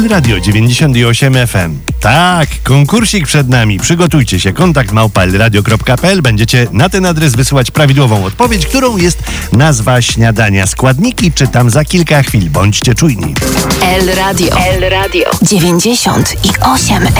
El Radio 98 FM. Tak, konkursik przed nami. Przygotujcie się. kontakt@elradio.pl. Będziecie na ten adres wysyłać prawidłową odpowiedź, którą jest nazwa śniadania. Składniki czytam za kilka chwil. Bądźcie czujni. El Radio 98